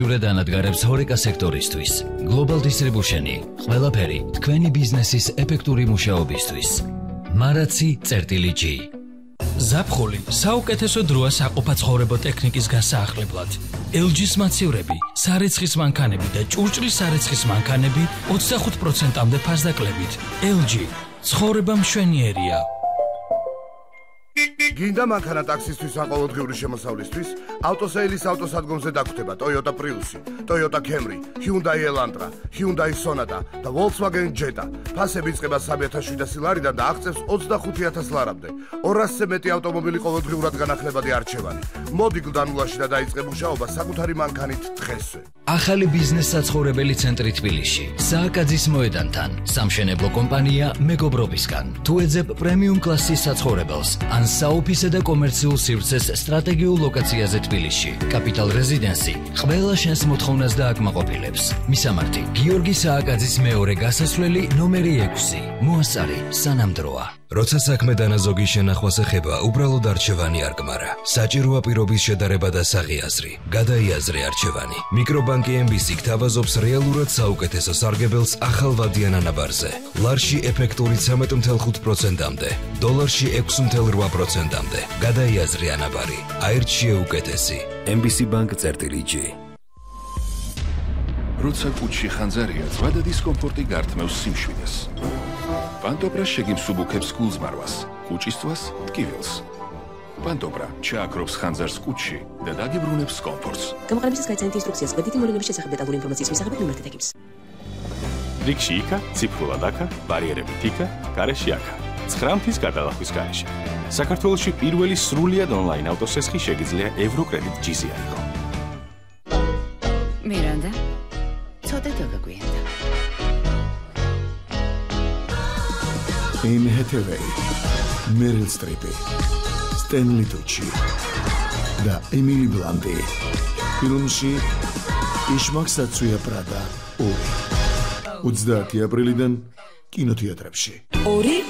ანადგარებს ჰორეკა სექტორისთვის. Global Distribution-ი, ყველაფერი თქვენი ბიზნესის ეფექტური მუშაობისთვის. Maracsi.G. ზაფხული საუკეთესო დროა საყოფაცხოვრებო ტექნიკის გასაახლებლად. LG-ს მაცივრები, სარეცხის მანქანები და ჭურჭლის სარეცხის მანქანები 25%-მდე ფასდაკლებით. LG, ცხოვრება მშვენიერია. გინდა მანქანა ტაქსისთვის ან ყოველდღიური შემოსავლისთვის? ავტოსეილის ავტოსადგომზე დაგვხვდება Toyota Prius, Toyota Camry, Hyundai Elantra, Hyundai Sonata და Volkswagen Jetta. ფასები იწყება 3,700 ლარიდან და აღწევს 25,000 ლარამდე. 200-ზე მეტი ავტომობილი ყოველდღიურად განახლებადი არჩევანი. მოდი გლდანულაში და დაიწყე მუშაობა საკუთარი მანქანით დღესვე. ახალი ბიზნეს საცხოვრებელი ცენტრი თბილისში. სააკაძის მოედანთან. სამშენებლო კომპანია მეგობრობისგან. თუ ეძებ პრემიუმ კლასის საცხოვრებელს ან საოფისე და კომერციულ სივრცეს სტრატეგიულ ლოკაციაზე თბილისში. Capital Residency ყველა შენს მოთხოვნას დააკმაყოფილებს. მისამართი: გიორგი სააკაძის მეორე გასასვლელი ნომერი 6. მოასწარი სანამდროა. როცა საქმე დანაზოგი შენახვას ეხება, უბრალოდ არჩევანი არ გმარა. საჭიროა პირობის შედარება და საღიაზრი. გადაიაზრე არჩევანი. მიკრობანკი MBC გთავაზობს რეალურად საუკეთესო სარგებელს ახალვადიან ანაბარზე. ლარში ეფექტური 13.5%-მდე, დოლარში 6.8%-მდე. გადაიაზრე ანაბარი. აირჩიე უკეთესი. MBC.G. როცა კუჩში ხანძარია, ზღვა და დისკომფორტი გართმევს სიმშვიდეს. პანტობრა შეგიმსუბუქებს გულზმარვას, კუჭისთვის ტკივილს. პანტობრა ჩააქრობს ხანძარს კუჩში და დაგიბრუნებს კომფორტს. გამოყენებისას გაიცანით ინსტრუქციას კვედითი მოვლენების შესახებ დეტალური ინფორმაციის მისაღებად მიმართეთ ეგებს. რიგში იქა, ციფრულად აქა, ბარიერებით იქა, გარეშე აქა. 9 მთის გადალახვის გარეშე. საქართველოში პირველი სრულიად ონლაინ ავტოსესხი შეგიძლია ევროკრედიტ G-ზე აიღო. მირანდა, ცოტა დაგაგვიანდა. Anne Hathaway, Meryl Streep, Stanley Tucci და Emily Blunt. ფილმში იშმაკსაცუია პრადა 2. 30 აპრილიდან კინოთეატრებში. 2